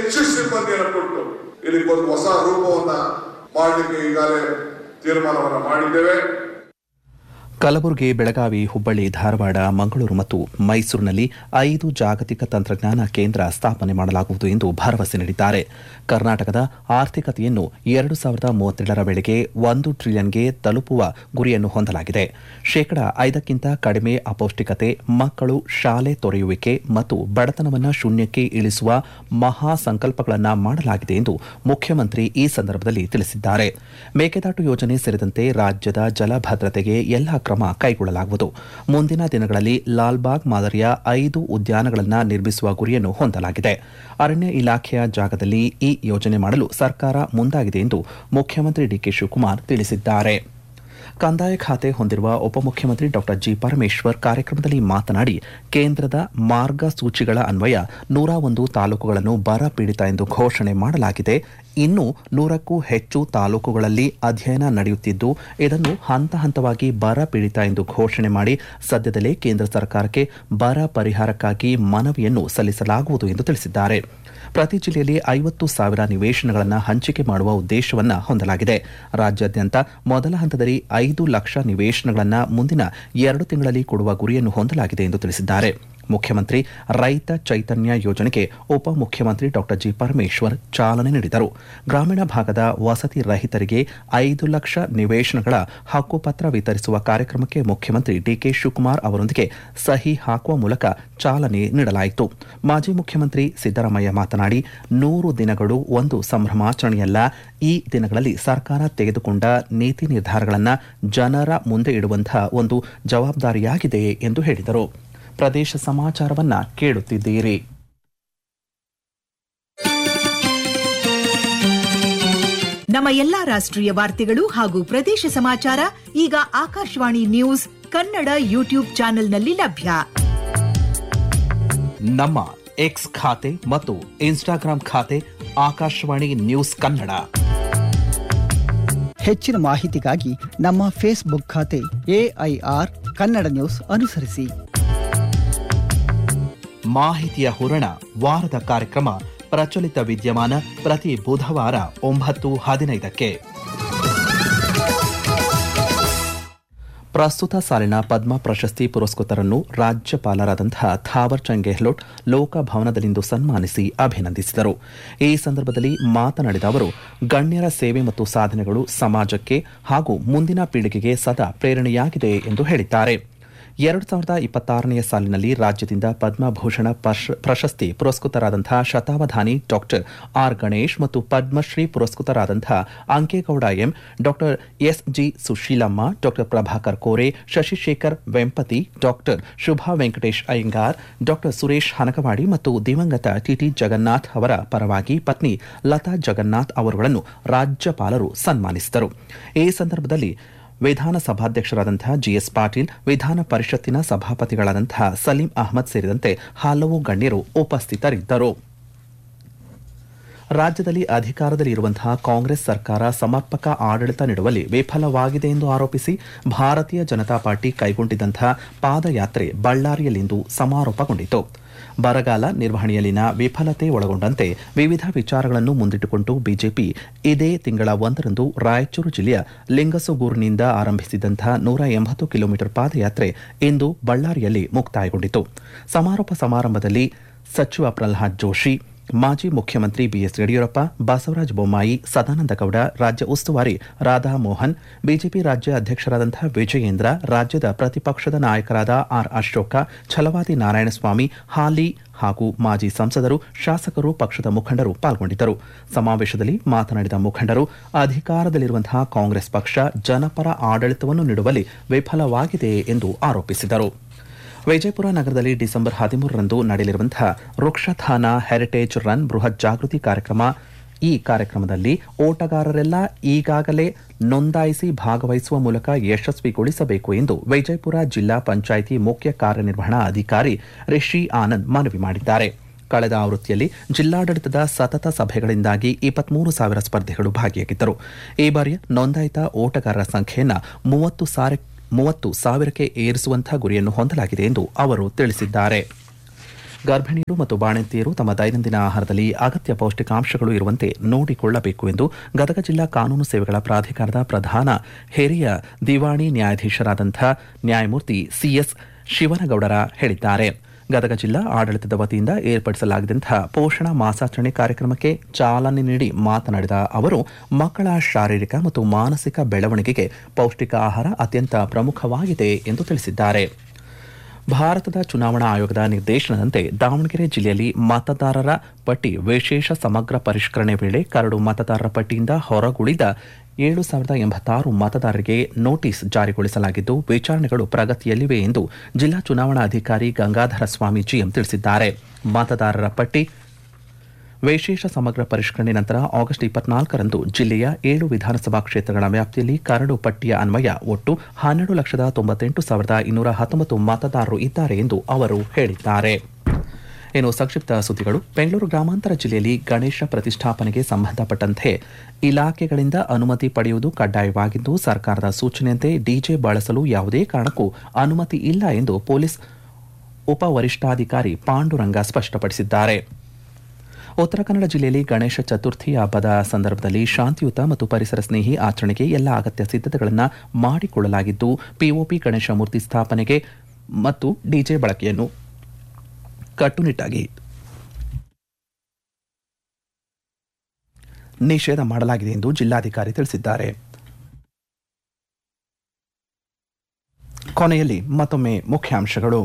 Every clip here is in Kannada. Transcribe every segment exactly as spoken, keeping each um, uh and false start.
ಹೆಚ್ಚು ಸಿಬ್ಬಂದಿಯನ್ನು ಕೊಟ್ಟು ಇದಕ್ಕೊಂದು ಹೊಸ ರೂಪವನ್ನ ಮಾಡಲಿಕ್ಕೆ ಈಗಾಗಲೇ ತೀರ್ಮಾನವನ್ನು ಮಾಡಿದ್ದೇವೆ. ಕಲಬುರಗಿ, ಬೆಳಗಾವಿ, ಹುಬ್ಬಳ್ಳಿ, ಧಾರವಾಡ, ಮಂಗಳೂರು ಮತ್ತು ಮೈಸೂರಿನಲ್ಲಿ ಐದು ಜಾಗತಿಕ ತಂತ್ರಜ್ಞಾನ ಕೇಂದ್ರ ಸ್ಥಾಪನೆ ಮಾಡಲಾಗುವುದು ಎಂದು ಭರವಸೆ ನೀಡಿದ್ದಾರೆ. ಕರ್ನಾಟಕದ ಆರ್ಥಿಕತೆಯನ್ನು ಎರಡು ಸಾವಿರದ ಮೂವತ್ತೇಳರ ವೇಳೆಗೆ ಒಂದು ಟ್ರಿಲಿಯನ್ಗೆ ತಲುಪುವ ಗುರಿಯನ್ನು ಹೊಂದಲಾಗಿದೆ. ಶೇಕಡ ಐದಕ್ಕಿಂತ ಕಡಿಮೆ ಅಪೌಷ್ಟಿಕತೆ, ಮಕ್ಕಳು ಶಾಲೆ ತೊರೆಯುವಿಕೆ ಮತ್ತು ಬಡತನವನ್ನು ಶೂನ್ಯಕ್ಕೆ ಇಳಿಸುವ ಮಹಾ ಸಂಕಲ್ಪಗಳನ್ನು ಮಾಡಲಾಗಿದೆ ಎಂದು ಮುಖ್ಯಮಂತ್ರಿ ಈ ಸಂದರ್ಭದಲ್ಲಿ ತಿಳಿಸಿದ್ದಾರೆ. ಮೇಕೆದಾಟು ಯೋಜನೆ ಸೇರಿದಂತೆ ರಾಜ್ಯದ ಜಲ ಭದ್ರತೆಗೆ ಎಲ್ಲ ಕ್ರಮ ಕೈಗೊಳ್ಳಲಾಗುವುದು. ಮುಂದಿನ ದಿನಗಳಲ್ಲಿ ಲಾಲ್ಬಾಗ್ ಮಾದರಿಯ ಐದು ಉದ್ಯಾನಗಳನ್ನು ನಿರ್ಮಿಸುವ ಗುರಿಯನ್ನು ಹೊಂದಲಾಗಿದೆ. ಅರಣ್ಯ ಇಲಾಖೆಯ ಜಾಗದಲ್ಲಿ ಈ ಯೋಜನೆ ಮಾಡಲು ಸರ್ಕಾರ ಮುಂದಾಗಿದೆ ಎಂದು ಮುಖ್ಯಮಂತ್ರಿ ಡಿಕೆ ಶಿವಕುಮಾರ್ ತಿಳಿಸಿದ್ದಾರೆ. ಕಂದಾಯ ಖಾತೆ ಹೊಂದಿರುವ ಉಪಮುಖ್ಯಮಂತ್ರಿ ಡಾ ಜಿ ಪರಮೇಶ್ವರ್ ಕಾರ್ಯಕ್ರಮದಲ್ಲಿ ಮಾತನಾಡಿ, ಕೇಂದ್ರದ ಮಾರ್ಗಸೂಚಿಗಳ ಅನ್ವಯ ನೂರ ಒಂದು ತಾಲೂಕುಗಳನ್ನು ಬರ ಪೀಡಿತ ಎಂದು ಘೋಷಣೆ ಮಾಡಲಾಗಿದೆ. ಇನ್ನು ನೂರಕ್ಕೂ ಹೆಚ್ಚು ತಾಲೂಕುಗಳಲ್ಲಿ ಅಧ್ಯಯನ ನಡೆಯುತ್ತಿದ್ದು, ಇದನ್ನು ಹಂತ ಹಂತವಾಗಿ ಬರ ಪೀಡಿತ ಎಂದು ಘೋಷಣೆ ಮಾಡಿ ಸದ್ಯದಲ್ಲೇ ಕೇಂದ್ರ ಸರ್ಕಾರಕ್ಕೆ ಬರ ಪರಿಹಾರಕ್ಕಾಗಿ ಮನವಿಯನ್ನು ಸಲ್ಲಿಸಲಾಗುವುದು ಎಂದು ತಿಳಿಸಿದ್ದಾರೆ. ಪ್ರತಿ ಜಿಲ್ಲೆಯಲ್ಲಿ ಐವತ್ತು ಸಾವಿರ ನಿವೇಶನಗಳನ್ನು ಹಂಚಿಕೆ ಮಾಡುವ ಉದ್ದೇಶವನ್ನು ಹೊಂದಲಾಗಿದೆ. ರಾಜ್ಯಾದ್ಯಂತ ಮೊದಲ ಹಂತದಲ್ಲಿ ಐದು ಲಕ್ಷ ನಿವೇಶನಗಳನ್ನು ಮುಂದಿನ ಎರಡು ತಿಂಗಳಲ್ಲಿ ಕೊಡುವ ಗುರಿಯನ್ನು ಹೊಂದಲಾಗಿದೆ ಎಂದು ತಿಳಿಸಿದ್ದಾರೆ. ಮುಖ್ಯಮಂತ್ರಿ ರೈತ ಚೈತನ್ಯ ಯೋಜನೆಗೆ ಉಪಮುಖ್ಯಮಂತ್ರಿ ಡಾ ಜಿ ಪರಮೇಶ್ವರ್ ಚಾಲನೆ ನೀಡಿದರು. ಗ್ರಾಮೀಣ ಭಾಗದ ವಸತಿ ರಹಿತರಿಗೆ ಐದು ಲಕ್ಷ ನಿವೇಶನಗಳ ಹಕ್ಕುಪತ್ರ ವಿತರಿಸುವ ಕಾರ್ಯಕ್ರಮಕ್ಕೆ ಮುಖ್ಯಮಂತ್ರಿ ಡಿಕೆ ಶಿವಕುಮಾರ್ ಅವರೊಂದಿಗೆ ಸಹಿ ಹಾಕುವ ಮೂಲಕ ಚಾಲನೆ ನೀಡಲಾಯಿತು. ಮಾಜಿ ಮುಖ್ಯಮಂತ್ರಿ ಸಿದ್ದರಾಮಯ್ಯ ಮಾತನಾಡಿ, ನೂರು ದಿನಗಳು ಒಂದು ಸಂಭ್ರಮಾಚರಣೆಯಲ್ಲ. ಈ ದಿನಗಳಲ್ಲಿ ಸರ್ಕಾರ ತೆಗೆದುಕೊಂಡ ನೀತಿ ನಿರ್ಧಾರಗಳನ್ನು ಜನರ ಮುಂದೆ ಇಡುವಂತಹ ಒಂದು ಜವಾಬ್ದಾರಿಯಾಗಿದೆ ಎಂದು ಹೇಳಿದರು. ಪ್ರದೇಶ ಸಮಾಚಾರವನ್ನ ಕೇಳುತ್ತಿದ್ದೀರಿ. ನಮ್ಮ ಎಲ್ಲಾ ರಾಷ್ಟ್ರೀಯ ವಾರ್ತೆಗಳು ಹಾಗೂ ಪ್ರದೇಶ ಸಮಾಚಾರ ಈಗ ಆಕಾಶವಾಣಿ ನ್ಯೂಸ್ ಕನ್ನಡ ಯೂಟ್ಯೂಬ್ ಚಾನೆಲ್ನಲ್ಲಿ ಲಭ್ಯ. ನಮ್ಮ ಎಕ್ಸ್ ಖಾತೆ ಮತ್ತು ಇನ್ಸ್ಟಾಗ್ರಾಂ ಖಾತೆ ಆಕಾಶವಾಣಿ ನ್ಯೂಸ್ ಕನ್ನಡ. ಹೆಚ್ಚಿನ ಮಾಹಿತಿಗಾಗಿ ನಮ್ಮ ಫೇಸ್ಬುಕ್ ಖಾತೆ ಎಐಆರ್ ಕನ್ನಡ ನ್ಯೂಸ್ ಅನುಸರಿಸಿ. ಮಾಹಿತಿಯ ಹೂರಣ ವಾರದ ಕಾರ್ಯಕ್ರಮ ಪ್ರಚಲಿತ ವಿದ್ಯಮಾನ ಪ್ರತಿ ಬುಧವಾರ ಒಂಬತ್ತು ಹದಿನೈದಕ್ಕೆ. ಪ್ರಸ್ತುತ ಸಾಲಿನ ಪದ್ಮ ಪ್ರಶಸ್ತಿ ಪುರಸ್ಕೃತರನ್ನು ರಾಜ್ಯಪಾಲರಾದಂತಹ ಥಾವರ್ ಚಂದ್ ಗೆಹ್ಲೋಟ್ ಲೋಕಭವನದಲ್ಲಿಂದು ಸನ್ಮಾನಿಸಿ ಅಭಿನಂದಿಸಿದರು. ಈ ಸಂದರ್ಭದಲ್ಲಿ ಮಾತನಾಡಿದ ಅವರು, ಗಣ್ಯರ ಸೇವೆ ಮತ್ತು ಸಾಧನೆಗಳು ಸಮಾಜಕ್ಕೆ ಹಾಗೂ ಮುಂದಿನ ಪೀಳಿಗೆಗೆ ಸದಾ ಪ್ರೇರಣೆಯಾಗಿದೆ ಎಂದು ಹೇಳಿದ್ದಾರೆ. ಎರಡು ಸಾವಿರದ ಇಪ್ಪತ್ತಾರನೆಯ ಸಾಲಿನಲ್ಲಿ ರಾಜ್ಯದಿಂದ ಪದ್ಮಭೂಷಣ ಪ್ರಶಸ್ತಿ ಪುರಸ್ಕೃತರಾದಂತಹ ಶತಾವಧಾನಿ ಡಾಕ್ಟರ್ ಆರ್ ಗಣೇಶ್ ಮತ್ತು Padmashri ಪುರಸ್ಕೃತರಾದಂತಹ Ankegowda M, doctor S G Sushilamma, doctor Prabhakar Kore, Shashishekhar Vempati, doctor Shubha Venkatesh Iyengar, doctor Suresh Hanagavadi ಮತ್ತು ದಿವಂಗತ ಟಿಟಿ ಜಗನ್ನಾಥ್ ಅವರ ಪರವಾಗಿ ಪತ್ನಿ ಲತಾ ಜಗನ್ನಾಥ್ ಅವರುಗಳನ್ನು ರಾಜ್ಯಪಾಲರು ಸನ್ಮಾನಿಸಿದರು. ಈ ಸಂದರ್ಭದಲ್ಲಿ ವಿಧಾನಸಭಾಧ್ಯಕ್ಷರಾದಂತಹ ಜಿಎಸ್ ಪಾಟೀಲ್, ವಿಧಾನ ಪರಿಷತ್ತಿನ ಸಭಾಪತಿಗಳಾದಂತಹ ಸಲೀಂ ಅಹಮದ್ ಸೇರಿದಂತೆ ಹಲವು ಗಣ್ಯರು ಉಪಸ್ಥಿತರಿದ್ದರು. ರಾಜ್ಯದಲ್ಲಿ ಅಧಿಕಾರದಲ್ಲಿ ಇರುವಂತಹ ಕಾಂಗ್ರೆಸ್ ಸರ್ಕಾರ ಸಮರ್ಪಕ ಆಡಳಿತ ನೀಡುವಲ್ಲಿ ವಿಫಲವಾಗಿದೆ ಎಂದು ಆರೋಪಿಸಿ ಭಾರತೀಯ ಜನತಾ ಪಾರ್ಟಿ ಕೈಗೊಂಡಿದ್ದಂತಹ ಪಾದಯಾತ್ರೆ ಬಳ್ಳಾರಿಯಲ್ಲಿಂದು ಸಮಾರೋಪಗೊಂಡಿತು. ಬರಗಾಲ ನಿರ್ವಹಣೆಯಲ್ಲಿನ ವಿಫಲತೆ ಒಳಗೊಂಡಂತೆ ವಿವಿಧ ವಿಚಾರಗಳನ್ನು ಮುಂದಿಟ್ಟುಕೊಂಡು ಬಿಜೆಪಿ ಇದೇ ತಿಂಗಳ ಒಂದರಂದು ರಾಯಚೂರು ಜಿಲ್ಲೆಯ ಲಿಂಗಸುಗೂರಿನಿಂದ ಆರಂಭಿಸಿದಂತಹ ನೂರ ಎಂಬತ್ತು ಕಿಲೋಮೀಟರ್ ಪಾದಯಾತ್ರೆ ಇಂದು ಬಳ್ಳಾರಿಯಲ್ಲಿ ಮುಕ್ತಾಯಗೊಂಡಿತು. ಸಮಾರೋಪ ಸಮಾರಂಭದಲ್ಲಿ ಸಚಿವ ಪ್ರಹ್ಲಾದ್ ಜೋಶಿ, ಮಾಜಿ ಮುಖ್ಯಮಂತ್ರಿ ಬಿಎಸ್ ಯಡಿಯೂರಪ್ಪ, ಬಸವರಾಜ ಬೊಮ್ಮಾಯಿ, ಸದಾನಂದ ಗೌಡ, ರಾಜ್ಯ ಉಸ್ತುವಾರಿ ರಾಧಾ ಮೋಹನ್, ಬಿಜೆಪಿ ರಾಜ್ಯ ಅಧ್ಯಕ್ಷರಾದಂತಹ ವಿಜಯೇಂದ್ರ, ರಾಜ್ಯದ ಪ್ರತಿಪಕ್ಷದ ನಾಯಕರಾದ ಆರ್ ಅಶೋಕ, ಛಲವಾದಿ ನಾರಾಯಣಸ್ವಾಮಿ, ಹಾಲಿ ಹಾಗೂ ಮಾಜಿ ಸಂಸದರು, ಶಾಸಕರು, ಪಕ್ಷದ ಮುಖಂಡರು ಪಾಲ್ಗೊಂಡಿದ್ದರು. ಸಮಾವೇಶದಲ್ಲಿ ಮಾತನಾಡಿದ ಮುಖಂಡರು, ಅಧಿಕಾರದಲ್ಲಿರುವಂತಹ ಕಾಂಗ್ರೆಸ್ ಪಕ್ಷ ಜನಪರ ಆಡಳಿತವನ್ನು ನೀಡುವಲ್ಲಿ ವಿಫಲವಾಗಿದೆ ಎಂದು ಆರೋಪಿಸಿದರು. ವಿಜಯಪುರ ನಗರದಲ್ಲಿ ಡಿಸೆಂಬರ್ ಹದಿಮೂರರಂದು ನಡೆಯಲಿರುವಂತಹ ವೃಕ್ಷಧಾನ ಹೆರಿಟೇಜ್ ರನ್ ಬೃಹತ್ ಜಾಗೃತಿ ಕಾರ್ಯಕ್ರಮ. ಈ ಕಾರ್ಯಕ್ರಮದಲ್ಲಿ ಓಟಗಾರರೆಲ್ಲ ಈಗಾಗಲೇ ನೋಂದಾಯಿಸಿ ಭಾಗವಹಿಸುವ ಮೂಲಕ ಯಶಸ್ವಿಗೊಳಿಸಬೇಕು ಎಂದು ವಿಜಯಪುರ ಜಿಲ್ಲಾ ಪಂಚಾಯಿತಿ ಮುಖ್ಯ ಕಾರ್ಯನಿರ್ವಹಣಾ ಅಧಿಕಾರಿ ರಿಷಿ ಆನಂದ್ ಮನವಿ ಮಾಡಿದ್ದಾರೆ. ಕಳೆದ ಆವೃತ್ತಿಯಲ್ಲಿ ಜಿಲ್ಲಾಡಳಿತದ ಸತತ ಸಭೆಗಳಿಂದಾಗಿ ಇಪ್ಪತ್ಮೂರು ಸಾವಿರ ಸ್ಪರ್ಧಿಗಳು ಭಾಗಿಯಾಗಿದ್ದರು. ಈ ಬಾರಿಯ ನೋಂದಾಯಿತ ಓಟಗಾರರ ಸಂಖ್ಯೆಯನ್ನು ಮೂವತ್ತು ಸಾವಿರ ಮೂವತ್ತು ಸಾವಿರಕ್ಕೆ ಏರಿಸುವಂತಹ ಗುರಿಯನ್ನು ಹೊಂದಲಾಗಿದೆ ಎಂದು ಅವರು ತಿಳಿಸಿದ್ದಾರೆ. ಗರ್ಭಿಣಿಯರು ಮತ್ತು ಬಾಣಂತಿಯರು ತಮ್ಮ ದೈನಂದಿನ ಆಹಾರದಲ್ಲಿ ಅಗತ್ಯ ಪೌಷ್ಟಿಕಾಂಶಗಳು ಇರುವಂತೆ ನೋಡಿಕೊಳ್ಳಬೇಕು ಎಂದು ಗದಗ ಜಿಲ್ಲಾ ಕಾನೂನು ಸೇವೆಗಳ ಪ್ರಾಧಿಕಾರದ ಪ್ರಧಾನ ಹಿರಿಯ ದಿವಾಣಿ ನ್ಯಾಯಾಧೀಶರಾದಂಥ ನ್ಯಾಯಮೂರ್ತಿ ಸಿಎಸ್ ಶಿವನಗೌಡರ ಹೇಳಿದ್ದಾರೆ. ಗದಗ ಜಿಲ್ಲಾ ಆಡಳಿತದ ವತಿಯಿಂದ ಏರ್ಪಡಿಸಲಾಗಿದ್ದಂತಹ ಪೋಷಣ ಮಾಸಾಚರಣೆ ಕಾರ್ಯಕ್ರಮಕ್ಕೆ ಚಾಲನೆ ನೀಡಿ ಮಾತನಾಡಿದ ಅವರು, ಮಕ್ಕಳ ಶಾರೀರಿಕ ಮತ್ತು ಮಾನಸಿಕ ಬೆಳವಣಿಗೆಗೆ ಪೌಷ್ಟಿಕ ಆಹಾರ ಅತ್ಯಂತ ಪ್ರಮುಖವಾಗಿದೆ ಎಂದು ತಿಳಿಸಿದ್ದಾರೆ. ಭಾರತದ ಚುನಾವಣಾ ಆಯೋಗದ ನಿರ್ದೇಶನದಂತೆ ದಾವಣಗೆರೆ ಜಿಲ್ಲೆಯಲ್ಲಿ ಮತದಾರರ ಪಟ್ಟಿ ವಿಶೇಷ ಸಮಗ್ರ ಪರಿಷ್ಕರಣೆ ವೇಳೆ ಕರಡು ಮತದಾರರ ಪಟ್ಟಿಯಿಂದ ಹೊರಗುಳಿದ ಏಳು ಸಾವಿರದ ಎಂಬತ್ತಾರು ಮತದಾರರಿಗೆ ನೋಟಿಸ್ ಜಾರಿಗೊಳಿಸಲಾಗಿದ್ದು ವಿಚಾರಣೆಗಳು ಪ್ರಗತಿಯಲ್ಲಿವೆ ಎಂದು ಜಿಲ್ಲಾ ಚುನಾವಣಾಧಿಕಾರಿ ಗಂಗಾಧರ ಸ್ವಾಮಿ ಜಿಎಂ ತಿಳಿಸಿದ್ದಾರೆ. ಮತದಾರರ ಪಟ್ಟಿ ವಿಶೇಷ ಸಮಗ್ರ ಪರಿಷ್ಕರಣೆ ನಂತರ ಆಗಸ್ಟ್ ಇಪ್ಪತ್ನಾಲ್ಕರಂದು ಜಿಲ್ಲೆಯ ಏಳು ವಿಧಾನಸಭಾ ಕ್ಷೇತ್ರಗಳ ವ್ಯಾಪ್ತಿಯಲ್ಲಿ ಕರಡು ಪಟ್ಟಿಯ ಅನ್ವಯ ಒಟ್ಟು ಹನ್ನೆರಡು ಲಕ್ಷದ ತೊಂಬತ್ತೆಂಟು ಸಾವಿರದ ಇನ್ನೂರ ಹತ್ತೊಂಬತ್ತು ಮತದಾರರು ಇದ್ದಾರೆ ಎಂದು ಅವರು ಹೇಳಿದ್ದಾರೆ. ಇನ್ನು ಸಂಕ್ಷಿಪ್ತ ಸುದ್ದಿಗಳು. ಬೆಂಗಳೂರು ಗ್ರಾಮಾಂತರ ಜಿಲ್ಲೆಯಲ್ಲಿ ಗಣೇಶ ಪ್ರತಿಷ್ಠಾಪನೆಗೆ ಸಂಬಂಧಪಟ್ಟಂತೆ ಇಲಾಖೆಗಳಿಂದ ಅನುಮತಿ ಪಡೆಯುವುದು ಕಡ್ಡಾಯವಾಗಿದ್ದು ಸರ್ಕಾರದ ಸೂಚನೆಯಂತೆ ಡಿಜೆ ಬಳಸಲು ಯಾವುದೇ ಕಾರಣಕ್ಕೂ ಅನುಮತಿ ಇಲ್ಲ ಎಂದು ಪೊಲೀಸ್ ಉಪವರಿಷ್ಠಾಧಿಕಾರಿ ಪಾಂಡುರಂಗ ಸ್ಪಷ್ಟಪಡಿಸಿದ್ದಾರೆ. ಉತ್ತರ ಕನ್ನಡ ಜಿಲ್ಲೆಯಲ್ಲಿ ಗಣೇಶ ಚತುರ್ಥಿ ಹಬ್ಬದ ಸಂದರ್ಭದಲ್ಲಿ ಶಾಂತಿಯುತ ಮತ್ತು ಪರಿಸರ ಸ್ನೇಹಿ ಆಚರಣೆಗೆ ಎಲ್ಲ ಅಗತ್ಯ ಸಿದ್ಧತೆಗಳನ್ನು ಮಾಡಿಕೊಳ್ಳಲಾಗಿದ್ದು ಪಿಒಪಿ ಗಣೇಶ ಮೂರ್ತಿ ಸ್ಥಾಪನೆಗೆ ಮತ್ತು ಡಿಜೆ ಬಳಕೆಯನ್ನು ಕಟ್ಟುನಿಟ್ಟಾಗಿ ನಿಷೇಧ ಮಾಡಲಾಗಿದೆ ಎಂದು ಜಿಲ್ಲಾಧಿಕಾರಿ ತಿಳಿಸಿದ್ದಾರೆ. ಕೊನೆಯಲ್ಲಿ ಮತ್ತೊಮ್ಮೆ ಮುಖ್ಯಾಂಶಗಳು.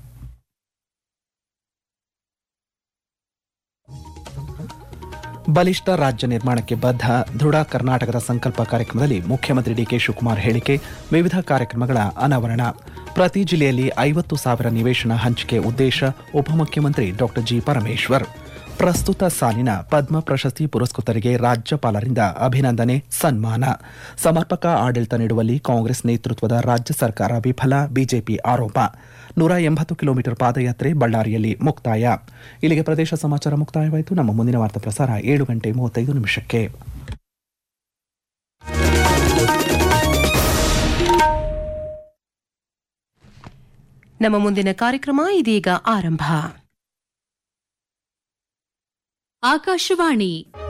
ಬಲಿಷ್ಠ ರಾಜ್ಯ ನಿರ್ಮಾಣಕ್ಕೆ ಬದ್ಧ ದೃಢ ಕರ್ನಾಟಕದ ಸಂಕಲ್ಪ ಕಾರ್ಯಕ್ರಮದಲ್ಲಿ ಮುಖ್ಯಮಂತ್ರಿ ಡಿಕೆ ಶಿವಕುಮಾರ್ ಹೇಳಿಕೆ, ವಿವಿಧ ಕಾರ್ಯಕ್ರಮಗಳ ಅನಾವರಣ. ಪ್ರತಿ ಜಿಲ್ಲೆಯಲ್ಲಿ ಐವತ್ತು ಸಾವಿರ ನಿವೇಶನ ಹಂಚಿಕೆ ಉದ್ದೇಶ ಉಪಮುಖ್ಯಮಂತ್ರಿ ಡಾಕ್ಟರ್ ಜಿ ಪರಮೇಶ್ವರ್. ಪ್ರಸ್ತುತ ಸಾಲಿನ ಪದ್ಮ ಪ್ರಶಸ್ತಿ ಪುರಸ್ಕೃತರಿಗೆ ರಾಜ್ಯಪಾಲರಿಂದ ಅಭಿನಂದನೆ, ಸನ್ಮಾನ. ಸಮರ್ಪಕ ಆಡಳಿತ ನೀಡುವಲ್ಲಿ ಕಾಂಗ್ರೆಸ್ ನೇತೃತ್ವದ ರಾಜ್ಯ ಸರ್ಕಾರ ವಿಫಲ, ಬಿಜೆಪಿ ಆರೋಪ. ನೂರ ಎಂಬತ್ತು ಕಿಲೋಮೀಟರ್ ಪಾದಯಾತ್ರೆ ಬಳ್ಳಾರಿಯಲ್ಲಿ ಮುಕ್ತಾಯ. ಇಲ್ಲಿಗೆ ಪ್ರದೇಶ ಸಮಾಚಾರ ಮುಕ್ತಾಯವಾಯಿತು. ನಮ್ಮ ಮುಂದಿನ ವಾರ್ತಾ ಪ್ರಸಾರ ಏಳು ಗಂಟೆ ಮೂವತ್ತೈದು ನಿಮಿಷಕ್ಕೆ. ನಮ್ಮ ಮುಂದಿನ ಕಾರ್ಯಕ್ರಮ ಇದೀಗ ಆರಂಭ. ಆಕಾಶವಾಣಿ